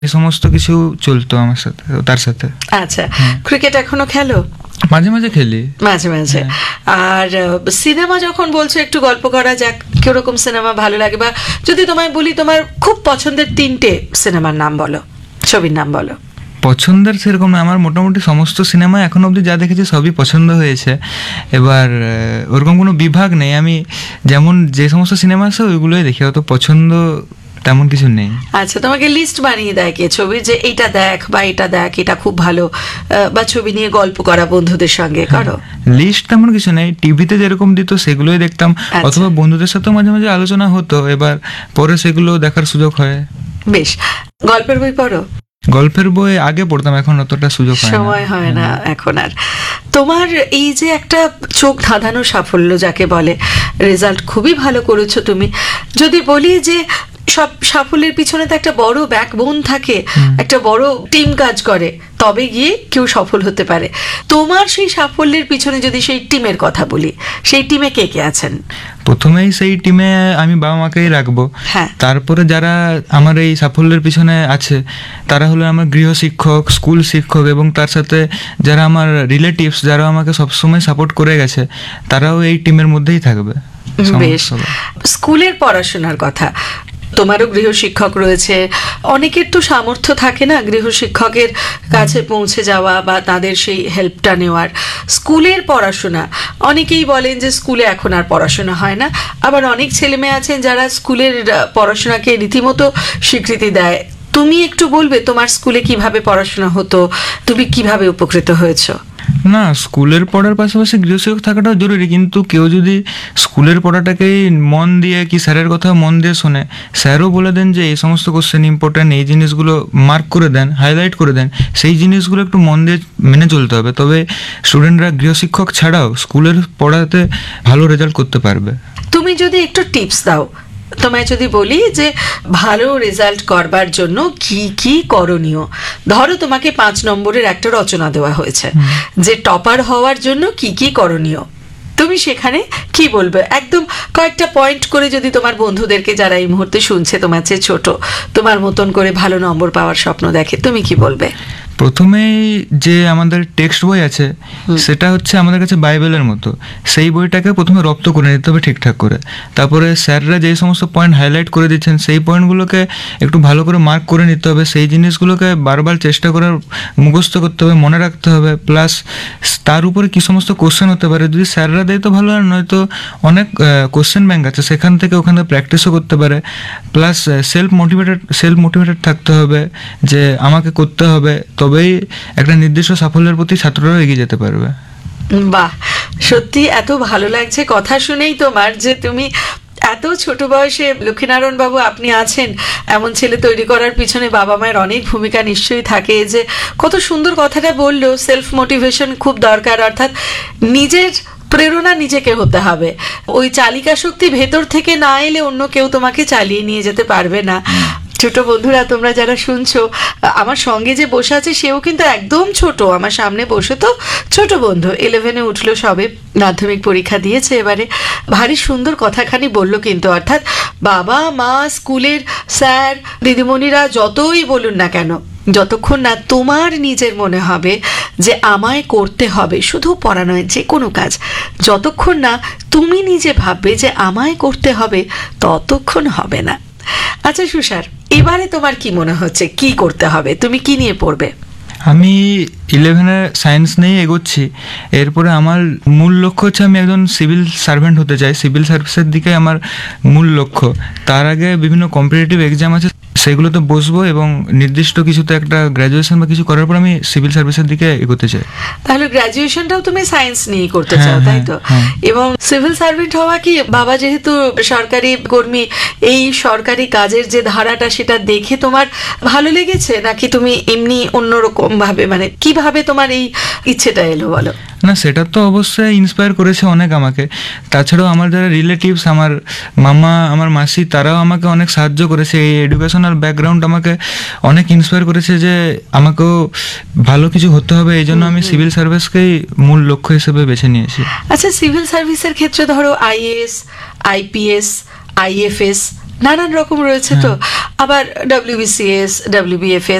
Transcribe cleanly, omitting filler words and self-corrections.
এই সমস্ত কিছু চলতো আমার সাথে, তার সাথে। আচ্ছা, ক্রিকেট এখনো খেলো? মাঝে মাঝে খেলি। মাঝে মাঝে। আর সিনেমা যখন বলছো, একটু গল্প করা যাক, কিরকম সিনেমা ভালো লাগে, বা যদি তোমায় বলি তোমার খুব পছন্দের 3টে সিনেমার নাম বলো, ছবির নাম বলো। পছন্দের সেরকম না, আমার মোটামুটি সমস্ত সিনেমা এখন অবধি যা দেখেছি সবই পছন্দ হয়েছে। এবার ওরকম কোনো বিভাগ নেই, আমি যেমন যে সমস্ত সিনেমা আছে ওইগুলোই দেখি, অত পছন্দ তেমন কিছু নেই। আচ্ছা, তোমাকে লিস্ট বানিয়ে দেয় কে ছবি, যে এইটা দেখ বা এটা দেখ, এটা খুব ভালো, বা ছবি নিয়ে গল্প করা বন্ধুদের সঙ্গে করো? লিস্ট তেমন কিছু নেই, টিভিতে যেরকম দিত সেগুলোই দেখতাম, অথবা বন্ধুদের সাথেও মাঝে মাঝে আলোচনা হতো, এবার পরে সেগুলো দেখার সুযোগ হয়। বেশ। গল্পের বই পড়ো? গল্পের বই আগে পড়তাম, এখন অতটা সুযোগ হয় না, সময় হয় না এখন আর। তোমার এই যে একটা চোখ ধাঁধানো সাফল্য যাকে বলে, রেজাল্ট খুবই ভালো করেছো তুমি, যদি বলি যে সব সাফল্যের পিছনে তো একটা বড় ব্যাকবোন থাকে, একটা বড় টিম কাজ করে, তবে গিয়ে কেউ সফল হতে পারে। তোমার সেই সাফল্যের পিছনে যদি সেই টিমের কথা বলি, সেই টিমে কে কে আছেন? প্রথমেই সেই টিমে আমি বাবা মাকেই রাখবো। তারপরে যারা আমার এই সাফল্যের পিছনে আছে তারা হলো আমার গৃহশিক্ষক, স্কুল শিক্ষক, এবং তার সাথে যারা আমার রিলেটিভস, যারা আমাকে সবসময় সাপোর্ট করে গেছে, তারাও এই টিমের মধ্যেই থাকবে। বেশ। স্কুলের পড়াশোনার কথা, তোমারও গৃহশিক্ষক রয়েছে, অনেকের তো সামর্থ্য থাকে না গৃহশিক্ষকের কাছে পৌঁছে যাওয়া বা তাদের সেই হেল্পটা নেওয়ার। স্কুলের পড়াশোনা, অনেকেই বলেন যে স্কুলে এখন আর পড়াশোনা হয় না, আবার অনেক ছেলেমেয়ে আছেন যারা স্কুলের পড়াশোনাকে রীতিমতো স্বীকৃতি দেয়। তুমি একটু বলবে তোমার স্কুলে কিভাবে পড়াশোনা হতো, তুমি কিভাবে উপকৃত হয়েছো? না, স্কুলের পড়ার পাশাপাশি গৃহশিক্ষক থাকাটাও জরুরি, কিন্তু কেউ যদি স্কুলের পড়াটাকেই মন দিয়ে, কি স্যারের কথা মন দিয়ে শোনে, স্যারও বলে দেন যে এই সমস্ত কোশ্চেন ইম্পর্টেন্ট, এই জিনিসগুলো মার্ক করে দেন, হাইলাইট করে দেন, সেই জিনিসগুলো একটু মন দিয়ে মেনে চলতে হবে, তবে স্টুডেন্টরা গৃহশিক্ষক ছাড়াও স্কুলের পড়াতে ভালো রেজাল্ট করতে পারবে। তুমি যদি একটু টিপস দাও, তোমায় যদি বলি যে ভালো রেজাল্ট করবার জন্য কি কি করণীয়, ধরো তোমাকে 5 নম্বরের একটা রচনা দেওয়া হয়েছে যে টপার হওয়ার জন্য কি কি করণীয়, তুমি সেখানে কি বলবে? একদম কয়েকটা পয়েন্ট করে যদি তোমার বন্ধুদেরকে, যারা এই মুহূর্তে শুনছে তোমার চেয়ে ছোট, তোমার মতন করে ভালো নম্বর পাওয়ার স্বপ্ন দেখে, তুমি কি বলবে? প্রথমেই যে আমাদের টেক্সট বই আছে সেটা হচ্ছে আমাদের কাছে বাইবেলের মতো, সেই বইটাকে প্রথমে রপ্ত করে নিতে হবে ঠিকঠাক করে। তারপরে স্যাররা যে সমস্ত পয়েন্ট হাইলাইট করে দিচ্ছেন সেই পয়েন্টগুলোকে একটু ভালো করে মার্ক করে নিতে হবে, সেই জিনিসগুলোকে বারবার চেষ্টা করার, মুখস্থ করতে হবে, মনে রাখতে হবে। প্লাস তার উপরে কী সমস্ত কোশ্চেন হতে পারে, যদি স্যাররা দেয় তো ভালো, আর নয়তো অনেক কোশ্চেন ব্যাংক আছে, সেখান থেকে ওখানে প্র্যাকটিসও করতে পারে। প্লাস সেলফ মোটিভেটেড থাকতে হবে যে আমাকে করতে হবে, তবেই একটা নির্দিষ্ট সাফল্যের প্রতি ছাত্ররাও এগিয়ে যেতে পারবে। বাহ, সত্যি এত ভালো লাগছে কথা শুনেই তোমার, যে তুমি এত ছোট বয়সে, লক্ষ্মীনারায়ণ বাবু আপনি আছেন, এমন ছেলে তৈরি করার পিছনে বাবা মায়ের অনেক ভূমিকা নিশ্চয়ই থাকে। যে কত সুন্দর কথাটা বললো, সেলফ মোটিভেশন খুব দরকার, অর্থাৎ নিজের প্রেরণা নিজেকে হতে হবে, ওই চালিকা শক্তি ভেতর থেকে না এলে অন্য কেউ তোমাকে চালিয়ে নিয়ে যেতে পারবে না। ছোট বন্ধুরা, তোমরা যারা শুনছো, আমার সঙ্গে যে বসে আছে সেও কিন্তু একদম ছোট, আমার সামনে বসে তো ছোট বন্ধু, 11-এ উঠলো, সবে মাধ্যমিক পরীক্ষা দিয়েছে এবারে। ভারী সুন্দর কথাখানি বললো কিন্তু, অর্থাৎ বাবা মা, স্কুলের স্যার দিদিমণিরা যতই বলুন না কেন, যতক্ষণ না তোমার নিজের মনে হবে যে আমায় করতে হবে, শুধু পড়া নয়, যে কোনো কাজ, যতক্ষণ না তুমি নিজে ভাববে যে আমায় করতে হবে, ততক্ষণ হবে না। আচ্ছা সুষার, এবারে তোমার কি মনে হচ্ছে কি করতে হবে, তুমি কি নিয়ে পড়বে? আমি 11-এ সায়েন্স নিয়ে এগোচ্ছি, এরপরে আমার মূল লক্ষ্য হচ্ছে আমি একজন সিভিল সার্ভেন্ট হতে চাই, সিভিল সার্ভিসের দিকে আমার মূল লক্ষ্য। তার আগে বিভিন্ন কম্পিটিটিভ এক্সাম আছে, সেগুলোতে বসবো এবং নির্দিষ্ট কিছুতে একটা গ্র্যাজুয়েশন বা কিছু করার পর আমি সিভিল সার্ভিসের দিকে এগোতে চাই। তাহলে গ্র্যাজুয়েশনটাও তুমি সায়েন্স নিয়ে করতে চাও, তাই তো? এবং সিভিল সার্ভেন্ট হওয়া কি, বাবা যেহেতু সরকারি কর্মী, এই সরকারি কাজের যে ধারাটা সেটা দেখে তোমার ভালো লেগেছে, নাকি তুমি এমনি অন্যরকম ভাবে, মানে কিভাবে তোমার এই ইচ্ছেটা এলো বলো? না, সেটা তো অবশ্যই ইন্সপায়ার করেছে অনেক আমাকে, তাছাড়াও আমার যারা রিলেটিভস, আমার মামা, আমার মাসি, তারাও আমাকে অনেক সাহায্য করেছে, এই এডুকেশনাল ব্যাকগ্রাউন্ড আমাকে অনেক ইন্সপায়ার করেছে যে আমাকেও ভালো কিছু হতে হবে, এই জন্য আমি সিভিল সার্ভিসকেই মূল লক্ষ্য হিসেবে বেছে নিয়েছি। আচ্ছা, সিভিল সার্ভিসের ক্ষেত্রে ধরো আইএএস, আইপিএস, আইএফএস, নানান রকম রয়েছে তো, আবার WBCS, WBFS